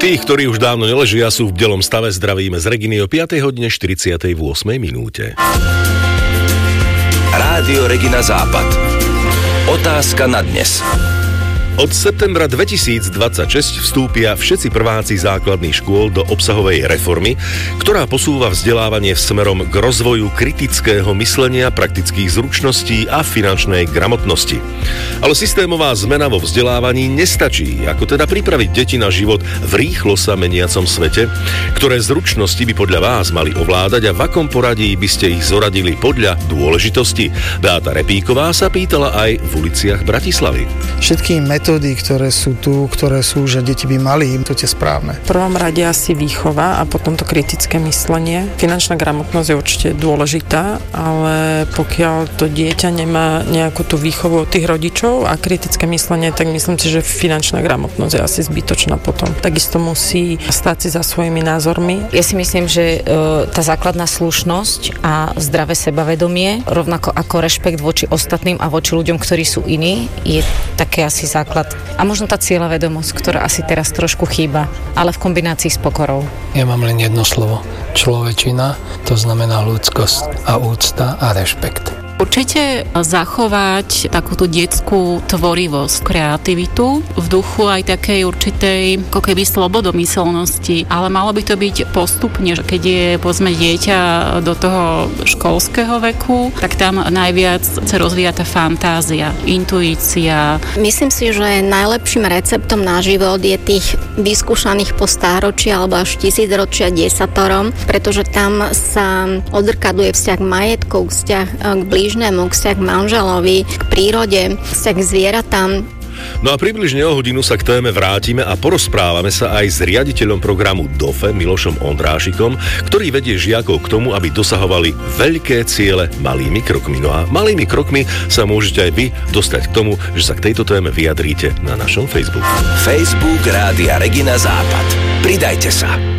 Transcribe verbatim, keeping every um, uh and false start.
Tých, ktorí už dávno neležia, sú v bdelom stave. Zdravíme z Reginy o piatej hodine štyridsiatej ôsmej minúte. Rádio Regina Západ. Otázka na dnes. Od septembra dvetisícdvadsaťšesť vstúpia všetci prváci základných škôl do obsahovej reformy, ktorá posúva vzdelávanie smerom k rozvoju kritického myslenia, praktických zručností a finančnej gramotnosti. Ale systémová zmena vo vzdelávaní nestačí, ako teda pripraviť deti na život v rýchlo sa meniacom svete, ktoré zručnosti by podľa vás mali ovládať a v akom poradí by ste ich zoradili podľa dôležitosti. Beata Repíková sa pýtala aj v uliciach Bratislavy. Všetky metódy, ktoré sú tu, ktoré sú, že deti by mali, to je správne. V prvom rade asi výchova a potom to kritické myslenie. Finančná gramotnosť je určite dôležitá, ale pokiaľ to dieťa nemá nejakú tú výchovu od tých rodičov a kritické myslenie, tak myslím si, že finančná gramotnosť je asi zbytočná potom. Takisto musí stáť si za svojimi názormi. Ja si myslím, že e, tá základná slušnosť a zdravé sebavedomie, rovnako ako rešpekt voči ostatným a voči ľuďom, ktorí sú iní, je také asi základ. A možno tá cieľavedomosť, ktorá asi teraz trošku chýba, ale v kombinácii s pokorou. Ja mám len jedno slovo. Človečina, to znamená ľudskosť a úcta a rešpekt. Určite zachovať takúto detskú tvorivosť, kreativitu v duchu aj takej určitej ako keby slobodomyselnosti, ale malo by to byť postupne, keď je povedzme dieťa do toho školského veku, tak tam najviac sa rozvíja tá fantázia, intuícia. Myslím si, že najlepším receptom na život je tých vyskúšaných po stáročí alebo až tisícročia desaterom, pretože tam sa odzrkadluje vzťah majetkov, vzťah k blížnemu, vzťah k manželovi, k prírode, vzťah k zvieratám. No a približne o hodinu sa k téme vrátime a porozprávame sa aj s riaditeľom programu dé o ef é Milošom Ondrášikom, ktorý vedie žiakov k tomu, aby dosahovali veľké ciele malými krokmi. No a malými krokmi sa môžete aj vy dostať k tomu, že sa k tejto téme vyjadríte na našom Facebooku. Facebook Rádia Regina Západ. Pridajte sa.